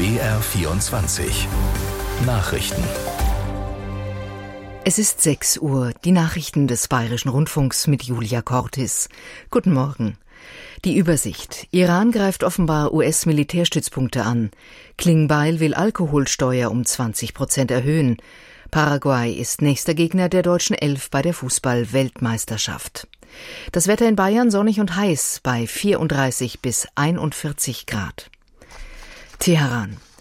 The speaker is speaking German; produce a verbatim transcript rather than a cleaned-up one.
B R vierundzwanzig Nachrichten. Es ist sechs Uhr, die Nachrichten des Bayerischen Rundfunks mit Julia Cortis. Guten Morgen. Die Übersicht. Iran greift offenbar U S-Militärstützpunkte an. Klingbeil will Alkoholsteuer um zwanzig Prozent erhöhen. Paraguay ist nächster Gegner der deutschen Elf bei der Fußball-Weltmeisterschaft. Das Wetter in Bayern sonnig und heiß bei vierunddreißig bis einundvierzig Grad. Teheran.